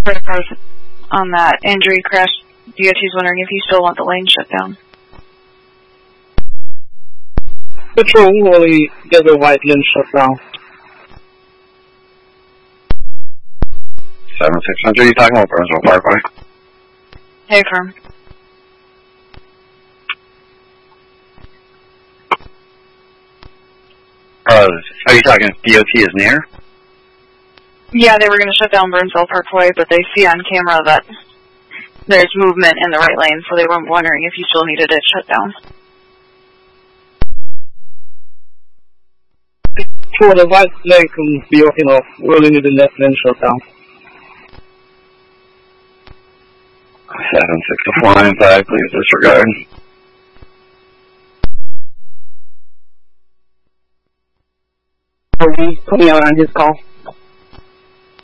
On that injury crash, DOT's wondering if you still want the lane shut down. Patrol only get the white lane shut down. 7600, you talking about Burnsville Parkway? Hey, firm. Are you talking if DOT is near? Yeah, they were going to shut down Burnsville Parkway, but they see on camera that there's movement in the right lane, so they were wondering if you still needed it shut down. For the white lane can be open off, we only need the left lane shut down. 76495, please disregard. Are we coming out on his call?